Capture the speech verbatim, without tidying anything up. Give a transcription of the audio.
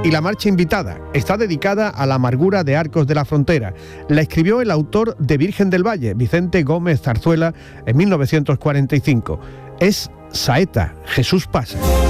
Y la marcha invitada está dedicada a la amargura de Arcos de la Frontera. La escribió el autor de Virgen del Valle, Vicente Gómez Zarzuela, en mil novecientos cuarenta y cinco. Es Saeta, Jesús pasa.